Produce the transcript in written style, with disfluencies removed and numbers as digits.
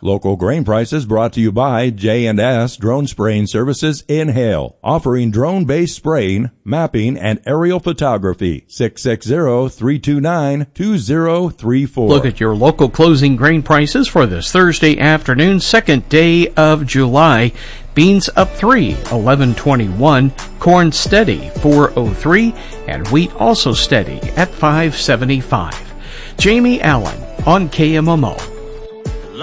Local grain prices brought to you by J&S Drone Spraying Services in Hale, offering drone-based spraying, mapping, and aerial photography. 660-329-2034. Look at your local closing grain prices for this Thursday afternoon, second day of July. Beans up 3, 11.21, corn steady, 4.03, and wheat also steady at 5.75. Jamie Allen on KMMO.